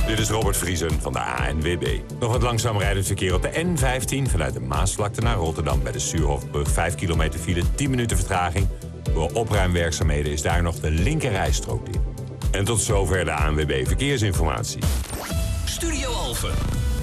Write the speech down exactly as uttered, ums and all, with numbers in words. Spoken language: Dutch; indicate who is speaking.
Speaker 1: Dit is Robert Vriesen van de A N W B. Nog wat langzaam rijdend verkeer op de N vijftien... vanuit de Maasvlakte naar Rotterdam bij de Suurhofbrug. vijf kilometer file, tien minuten vertraging. Door opruimwerkzaamheden is daar nog de linkerrijstrook in. En tot zover de A N W B Verkeersinformatie.
Speaker 2: Studio Alphen.